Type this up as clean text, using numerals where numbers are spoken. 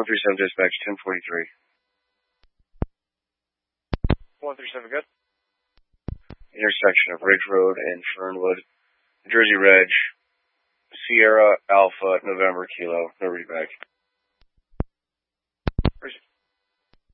137 dispatch, 1043. 137, good. Intersection of Ridge Road and Fernwood, Jersey Reg, Sierra Alpha, November Kilo, no readback.